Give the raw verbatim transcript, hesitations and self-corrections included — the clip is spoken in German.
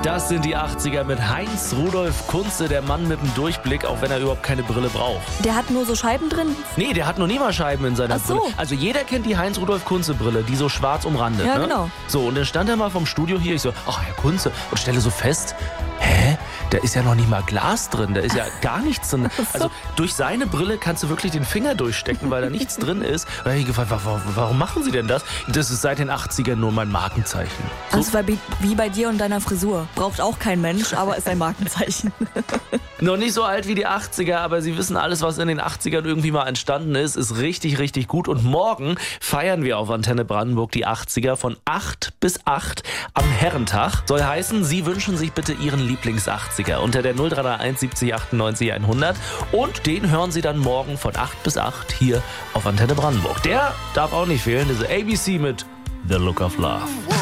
Das sind die achtziger mit Heinz Rudolf Kunze, der Mann mit dem Durchblick, auch wenn er überhaupt keine Brille braucht. Der hat nur so Scheiben drin? Nee, der hat noch nie mal Scheiben in seiner Ach so. Brille. Also jeder kennt die Heinz Rudolf Kunze Brille, die so schwarz umrandet. Ja, ne? genau. So, und dann stand er mal vom Studio hier, ich so, ach Herr Kunze, und stelle so fest, hä? Da ist ja noch nicht mal Glas drin, da ist ja gar nichts drin. Also durch seine Brille kannst du wirklich den Finger durchstecken, weil da nichts drin ist. Und dann habe ich gefragt, warum, warum machen Sie denn das? Das ist seit den achtzigern nur mein Markenzeichen. So. Das war wie bei dir und deiner Frisur. Braucht auch kein Mensch, aber ist ein Markenzeichen. Noch nicht so alt wie die achtziger, aber Sie wissen, alles, was in den achtzigern irgendwie mal entstanden ist, ist richtig, richtig gut. Und morgen feiern wir auf Antenne Brandenburg die achtziger von acht bis acht am Herrentag. Soll heißen, Sie wünschen sich bitte Ihren Lieblings-achtziger unter der null drei drei eins siebzig achtundneunzig hundert. Und den hören Sie dann morgen von acht bis acht hier auf Antenne Brandenburg. Der darf auch nicht fehlen, diese A B C mit The Look of Love.